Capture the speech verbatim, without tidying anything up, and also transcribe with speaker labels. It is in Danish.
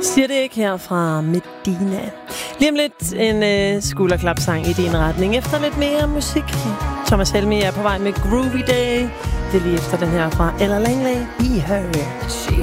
Speaker 1: Siger det ikke her fra Medina. Lige om lidt en øh, skulderklapsang i din retning. Efter lidt mere musik. Thomas Helmig er på vej med Groovy Day. Det er lige efter den her fra Ella Langley. I Her.
Speaker 2: She